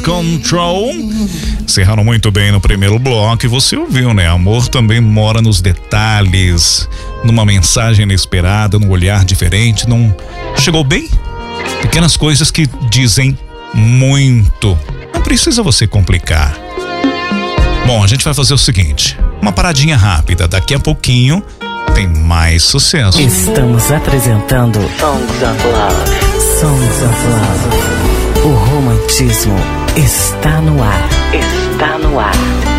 Control. Encerraram muito bem no primeiro bloco e você ouviu, né? Amor também mora nos detalhes, numa mensagem inesperada, num olhar diferente, num... Chegou bem? Pequenas coisas que dizem muito. Não precisa você complicar. Bom, a gente vai fazer o seguinte, uma paradinha rápida, daqui a pouquinho tem mais sucesso. Estamos apresentando Songs of Love. Songs of Love. O romantismo está no ar. Está no ar.